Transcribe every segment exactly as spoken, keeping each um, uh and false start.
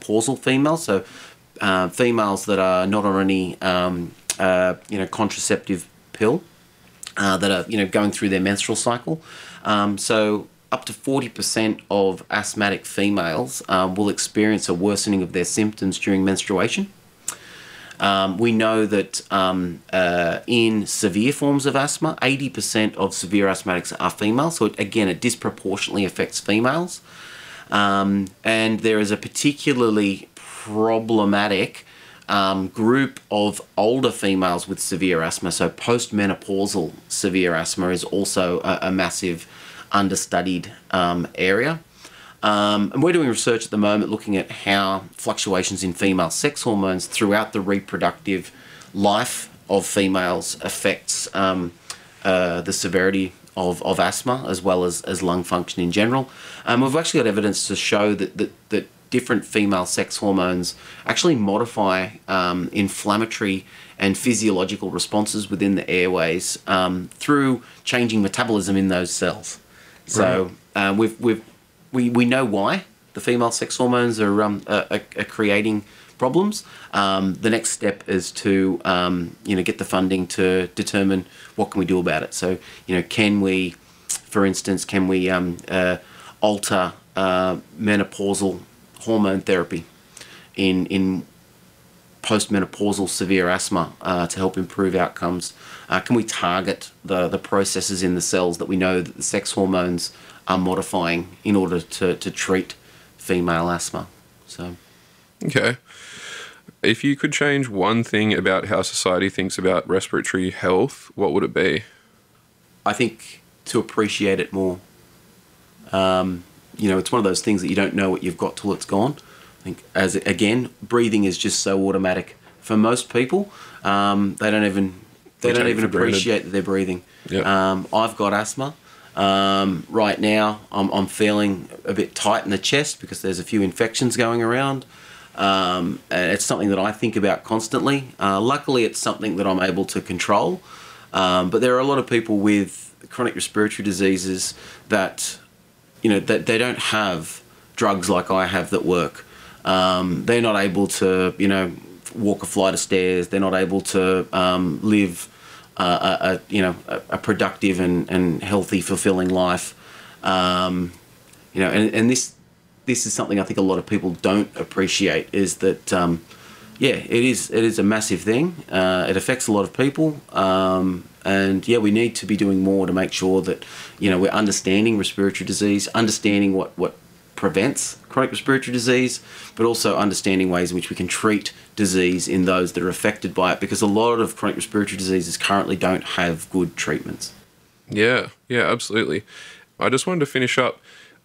menopausal females, so uh, females that are not on any um, uh, you know contraceptive pill, uh, that are you know going through their menstrual cycle. Um, so up to forty percent of asthmatic females um, will experience a worsening of their symptoms during menstruation. Um, we know that um, uh, in severe forms of asthma, eighty percent of severe asthmatics are female. So it, again, it disproportionately affects females. Um, and there is a particularly problematic um, group of older females with severe asthma. So postmenopausal severe asthma is also a, a massive understudied um, area. Um, and we're doing research at the moment looking at how fluctuations in female sex hormones throughout the reproductive life of females affects um, uh, the severity of, of asthma as well as, as lung function in general. Um, we've actually got evidence to show that, that, that different female sex hormones actually modify um, inflammatory and physiological responses within the airways um, through changing metabolism in those cells. So uh, we've, we've We, we know why the female sex hormones are, um, are, are creating problems. Um, the next step is to um, you know get the funding to determine what can we do about it. So you know can we, for instance, can we um, uh, alter uh, menopausal hormone therapy in in postmenopausal severe asthma uh, to help improve outcomes? Uh, can we target the the processes in the cells that we know that the sex hormones are modifying in order to, to treat female asthma? So, okay. If you could change one thing about how society thinks about respiratory health, what would it be? I think to appreciate it more. Um, you know, it's one of those things that you don't know what you've got till it's gone. I think, as again, breathing is just so automatic for most people. Um, they don't even they don't even appreciate that they're breathing. Yep. Um, I've got asthma. Um, right now, I'm, I'm feeling a bit tight in the chest because there's a few infections going around. Um, and it's something that I think about constantly. Uh, luckily, it's something that I'm able to control. Um, but there are a lot of people with chronic respiratory diseases that, you know, that they don't have drugs like I have that work. Um, they're not able to, you know, walk a flight of stairs. They're not able to um, live Uh, a, a you know a, a productive and, and healthy, fulfilling life, um, you know, and, and this this is something I think a lot of people don't appreciate, is that um, yeah, it is it is a massive thing. Uh, it affects a lot of people, um, and yeah, we need to be doing more to make sure that you know we're understanding respiratory disease, understanding what what prevents chronic respiratory disease, but also understanding ways in which we can treat disease in those that are affected by it, because a lot of chronic respiratory diseases currently don't have good treatments. Yeah, yeah, absolutely. I just wanted to finish up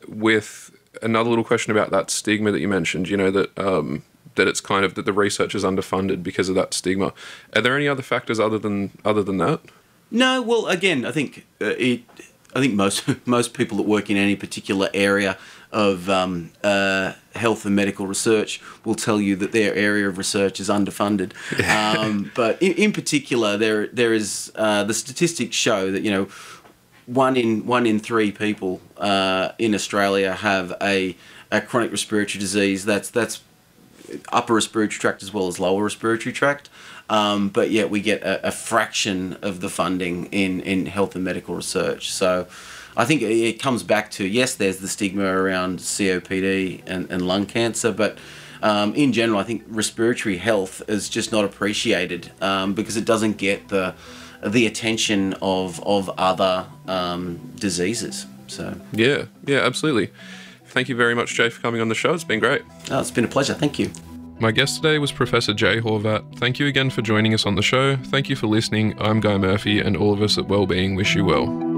with another little question about that stigma that you mentioned, you know, that um, that it's kind of that the research is underfunded because of that stigma. Are there any other factors other than other than that? No, well, again, I think uh, it. I think most most people that work in any particular area of um, uh, health and medical research will tell you that their area of research is underfunded. um, but in, in particular, there there is uh, the statistics show that you know one in one in three people uh, in Australia have a, a chronic respiratory disease. That's that's upper respiratory tract as well as lower respiratory tract. Um, but yet we get a, a fraction of the funding in, in health and medical research. So I think it comes back to, yes, there's the stigma around C O P D and, and lung cancer, but um, in general, I think respiratory health is just not appreciated um, because it doesn't get the the attention of of other um, diseases. So yeah, yeah, absolutely. Thank you very much, Jay, for coming on the show. It's been great. Oh, it's been a pleasure. Thank you. My guest today was Professor Jay Horvat. Thank you again for joining us on the show. Thank you for listening. I'm Guy Murphy, and all of us at Wellbeing wish you well.